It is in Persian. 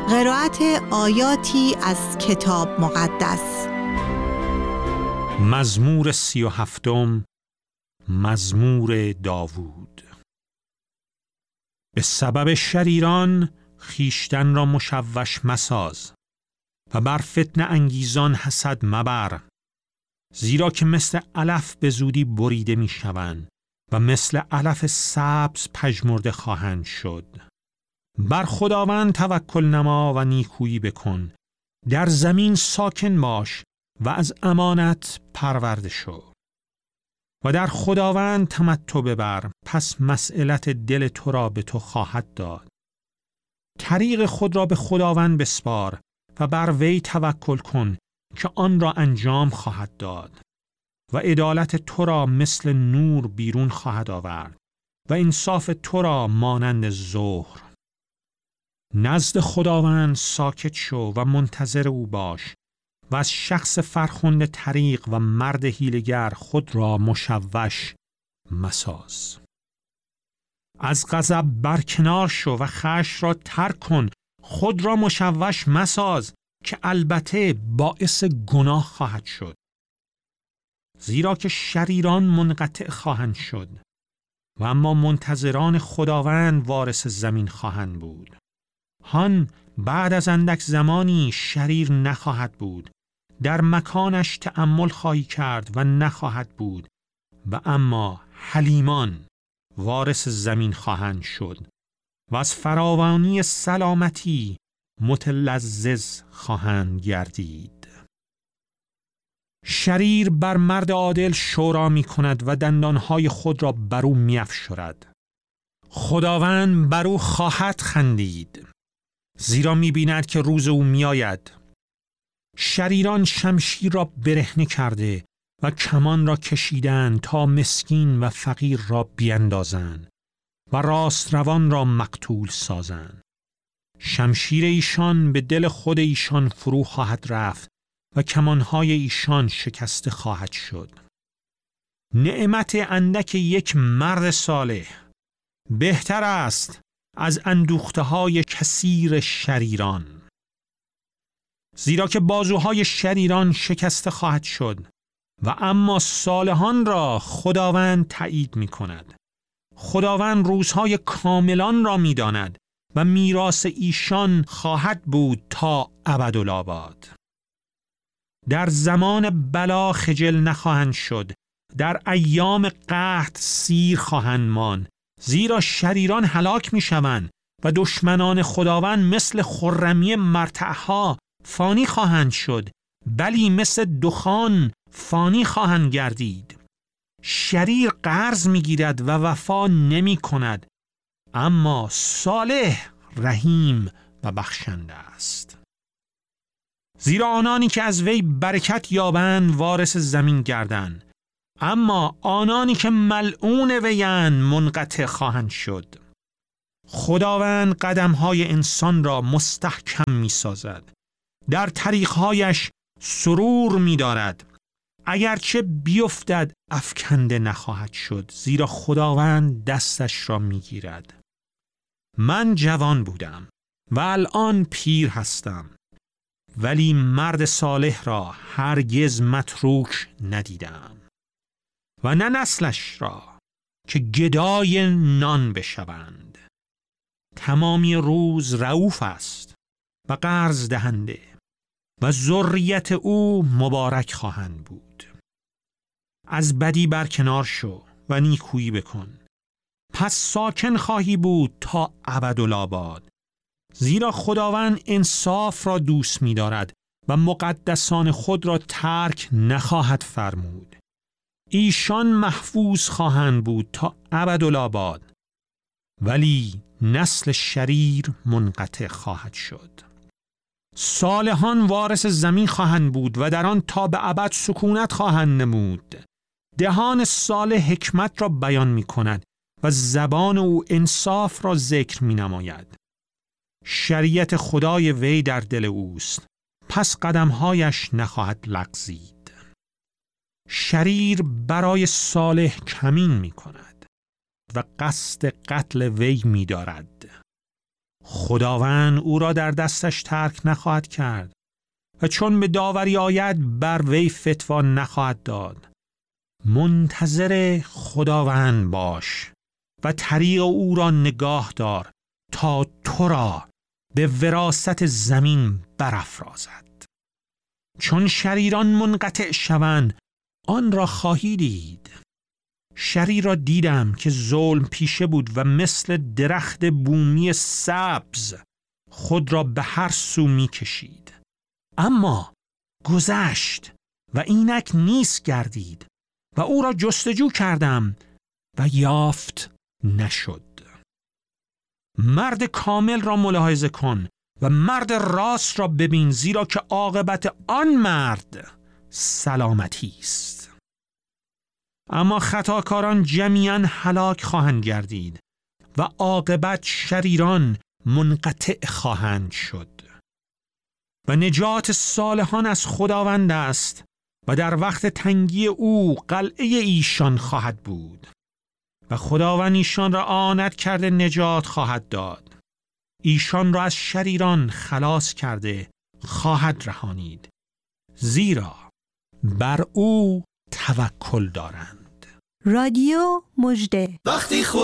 قرائت آیاتی از کتاب مقدس. مزمور 37، مزمور داوود. به سبب شریران خیشتن را مشوش مساز و بر فتنه انگیزان حسد مبر، زیرا که مثل علف به زودی بریده می شوند و مثل علف سبز پژمرده خواهند شد. بر خداوند توکل نما و نیکویی بکن، در زمین ساکن باش و از امانت پرورده شو و در خداوند تمتع ببر، پس مسئلت دل تو را به تو خواهد داد. طریق خود را به خداوند بسپار و بر وی توکل کن که آن را انجام خواهد داد و عدالت تو را مثل نور بیرون خواهد آورد و انصاف تو را مانند ظهر. نزد خداوند ساکت شو و منتظر او باش و از شخص فرخنده طریق و مرد حیله‌گر خود را مشوش مساز. از غضب برکنار شو و خشم را ترک کن، خود را مشوش مساز که البته باعث گناه خواهد شد. زیرا که شریران منقطع خواهند شد و اما منتظران خداوند وارث زمین خواهند بود. هان بعد از اندک زمانی شریر نخواهد بود، در مکانش تأمل خواهی کرد و نخواهد بود و اما حلیمان وارث زمین خواهند شد و از فراوانی سلامتی متلذذ خواهند گردید. شریر بر مرد عادل شورا می کند و دندانهای خود را بر او می افشارد. خداوند بر او خواهد خندید، زیرا می بیند که روز او می آید. شریران شمشیر را برهنه کرده و کمان را کشیدند تا مسکین و فقیر را بیندازند و راست روان را مقتول سازند. شمشیر ایشان به دل خود ایشان فرو خواهد رفت و کمانهای ایشان شکسته خواهد شد. نعمت اندک یک مرد صالح بهتر است از اندوخته‌های کثیر شریران، زیرا که بازوهای شریران شکسته خواهد شد و اما صالحان را خداوند تایید می کند. خداوند روزهای کاملان را می داند و میراث ایشان خواهد بود تا ابدالآباد. در زمان بلا خجل نخواهند شد، در ایام قحط سیر خواهند ماند، زیرا شریران هلاک می شوند و دشمنان خداوند مثل خرمی مرتعها فانی خواهند شد، بلی مثل دخان فانی خواهند گردید. شریر قرض می گیرد و وفا نمی کند، اما صالح رحیم و بخشنده است. زیرا آنانی که از وی برکت یابند وارث زمین گردند، اما آنانی که ملعون ویند منقطع خواهند شد. خداوند قدمهای انسان را مستحکم می سازد، در طریقهایش سرور می دارد. اگرچه بیفتد افکنده نخواهد شد، زیرا خداوند دستش را می گیرد. من جوان بودم و الان پیر هستم، ولی مرد صالح را هرگز متروک ندیدم و نه نسلش را که گدای نان بشوند. تمامی روز رؤوف است و قرض دهنده و ذریت او مبارک خواهند بود. از بدی برکنار شو و نیکویی بکن، پس ساکن خواهی بود تا ابدالآباد. زیرا خداوند انصاف را دوست می دارد و مقدسان خود را ترک نخواهد فرمود. ایشان محفوظ خواهند بود تا ابدالآباد، ولی نسل شریر منقطع خواهد شد. صالحان وارث زمین خواهند بود و در آن تا به ابد سکونت خواهند نمود. دهان صالح حکمت را بیان می کند و زبان او انصاف را ذکر می نماید. شریعت خدای وی در دل اوست، پس قدمهایش نخواهد لغزید. شریر برای صالح کمین می کند و قصد قتل وی می دارد. خداوند او را در دستش ترک نخواهد کرد و چون به داوری آید بر وی فتوا نخواهد داد. منتظر خداوند باش و طریق او را نگاه دار تا تو را به وراثت زمین برافرازد. چون شریران منقطع شوند آن را خواهی دید. شریر را دیدم که ظلم پیشه بود و مثل درخت بومی سبز خود را به هر سو می کشید. اما گذشت و اینک نیست گردید و او را جستجو کردم و یافت نشد. مرد کامل را ملاحظه کن و مرد راست را ببین، زیرا که عاقبت آن مرد سلامتی است. اما خطاکاران جمیعاً هلاک خواهند گردید و عاقبت شریران منقطع خواهند شد. و نجات صالحان از خداوند است و در وقت تنگی او قلعه ایشان خواهد بود و خداوند ایشان را اعانت کرده نجات خواهد داد. ایشان را از شریران خلاص کرده خواهد رهانید، زیرا بر او توکل دارند. رادیو مژده. وقتی